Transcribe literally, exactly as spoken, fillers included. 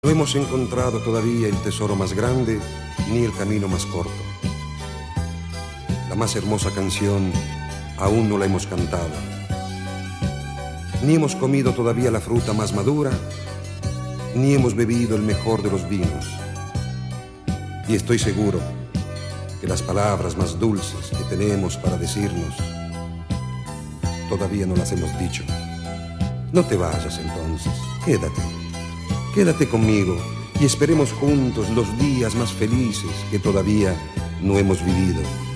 No hemos encontrado todavía el tesoro más grande ni el camino más corto. La más hermosa canción aún no la hemos cantado. Ni hemos comido todavía la fruta más madura, ni hemos bebido el mejor de los vinos. Y estoy seguro que las palabras más dulces que tenemos para decirnos todavía no las hemos dicho. No te vayas entonces, quédate. Quédate conmigo y esperemos juntos los días más felices que todavía no hemos vivido.